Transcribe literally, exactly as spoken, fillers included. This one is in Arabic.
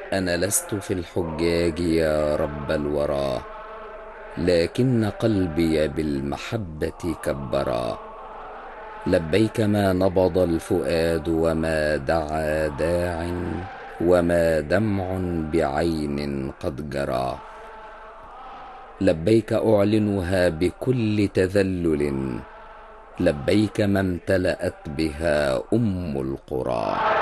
أنا لست في الحجاج يا رب الورى، لكن قلبي بالمحبة كبرا. لبيك ما نبض الفؤاد وما دعا داع، وما دمع بعين قد جرى. لبيك أعلنها بكل تذلل، لبيك ما امتلأت بها أم القرى.